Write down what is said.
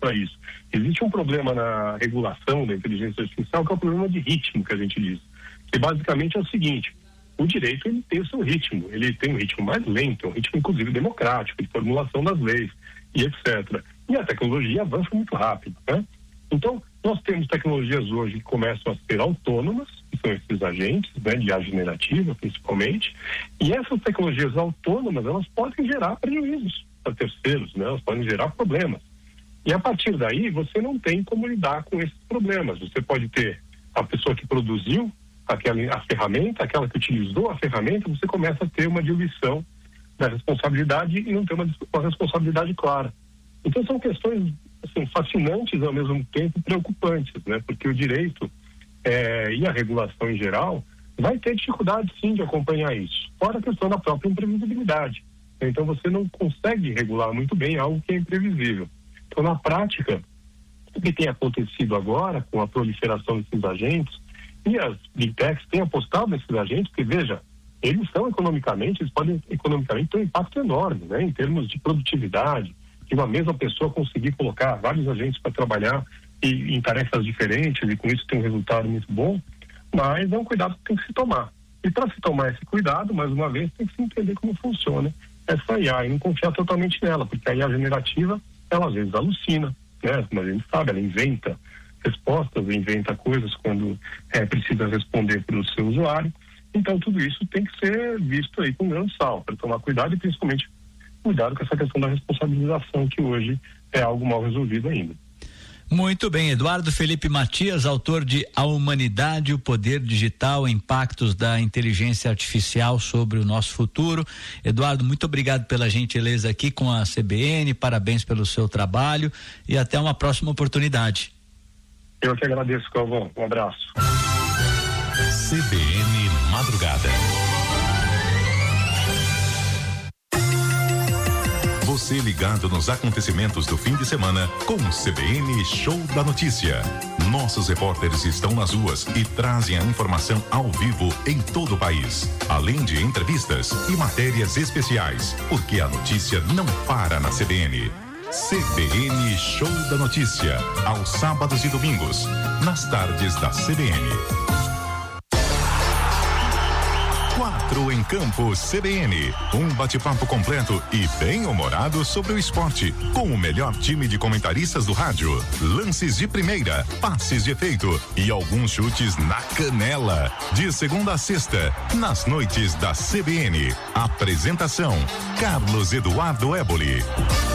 para isso. Existe um problema na regulação da inteligência artificial, que é o problema de ritmo, que a gente diz. Que basicamente é o seguinte: o direito, ele tem o seu ritmo, ele tem um ritmo mais lento, um ritmo inclusive democrático, de formulação das leis e etc. E a tecnologia avança muito rápido, né? Então, nós temos tecnologias hoje que começam a ser autônomas, que são esses agentes, né, de IA generativa principalmente, e essas tecnologias autônomas, elas podem gerar prejuízos para terceiros, né? Elas podem gerar problemas. E a partir daí, você não tem como lidar com esses problemas. Você pode ter a pessoa que produziu a ferramenta, aquela que utilizou a ferramenta, você começa a ter uma diluição da responsabilidade e não ter uma responsabilidade clara. Então são questões assim, fascinantes e ao mesmo tempo preocupantes, né? Porque o direito e a regulação em geral vai ter dificuldade sim de acompanhar isso, fora a questão da própria imprevisibilidade. Então você não consegue regular muito bem algo que é imprevisível. Então na prática, o que tem acontecido agora com a proliferação desses agentes, e as Big Techs têm apostado nesses agentes, porque veja, eles podem economicamente ter um impacto enorme, né? Em termos de produtividade, de uma mesma pessoa conseguir colocar vários agentes para trabalhar em tarefas diferentes e com isso tem um resultado muito bom, mas é um cuidado que tem que se tomar. E para se tomar esse cuidado, mais uma vez, tem que se entender como funciona essa IA e não confiar totalmente nela, porque a IA generativa, ela às vezes alucina, né? Mas a gente sabe, ela inventa respostas, inventa coisas quando precisa responder para o seu usuário. Então tudo isso tem que ser visto aí com grande sal, para tomar cuidado e principalmente cuidado com essa questão da responsabilização, que hoje é algo mal resolvido ainda. Muito bem, Eduardo Felipe Matias, autor de A Humanidade, o Poder Digital, Impactos da Inteligência Artificial sobre o Nosso Futuro. Eduardo, muito obrigado pela gentileza aqui com a CBN, parabéns pelo seu trabalho e até uma próxima oportunidade. Eu que agradeço, Calvão. Um abraço. CBN Madrugada. Você ligado nos acontecimentos do fim de semana com o CBN Show da Notícia. Nossos repórteres estão nas ruas e trazem a informação ao vivo em todo o país. Além de entrevistas e matérias especiais, porque a notícia não para na CBN. CBN Show da Notícia, aos sábados e domingos, nas tardes da CBN. 4 em Campo CBN, um bate-papo completo e bem humorado sobre o esporte, com o melhor time de comentaristas do rádio, lances de primeira, passes de efeito e alguns chutes na canela. De segunda a sexta, nas noites da CBN. Apresentação: Carlos Eduardo Éboli.